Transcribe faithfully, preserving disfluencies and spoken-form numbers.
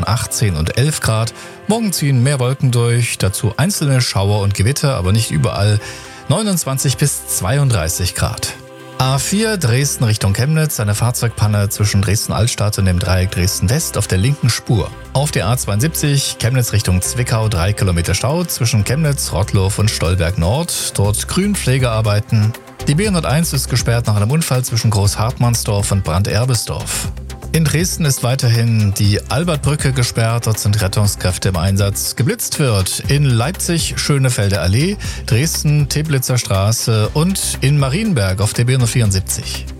zwischen achtzehn und elf Grad. Morgen ziehen mehr Wolken durch, dazu einzelne Schauer und Gewitter, aber nicht überall. neunundzwanzig bis zweiunddreißig Grad. A vier Dresden Richtung Chemnitz, eine Fahrzeugpanne zwischen Dresden-Altstadt und dem Dreieck Dresden-West auf der linken Spur. Auf der A zweiundsiebzig Chemnitz Richtung Zwickau, drei Kilometer Stau zwischen Chemnitz, Rottlow und Stolberg Nord. Dort Grünpflegearbeiten. Die B hunderteins ist gesperrt nach einem Unfall zwischen Großhartmannsdorf und Branderbesdorf. In Dresden ist weiterhin die Albertbrücke gesperrt, dort sind Rettungskräfte im Einsatz. Geblitzt wird in Leipzig Schönefelder Allee, Dresden Teplitzer Straße und in Marienberg auf der B hundertvierundsiebzig.